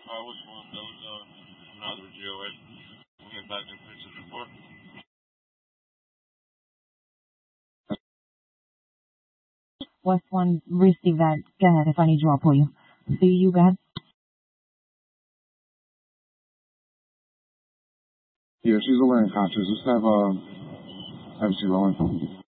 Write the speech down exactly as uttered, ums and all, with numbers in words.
Uh, which one? Those, uh, another G O A. We'll get back in pictures report. West one, receive that. Go ahead if I need you, I'll pull you. See you, go ahead. Yeah, she's aware and conscious. Just have, uh, have she rolling.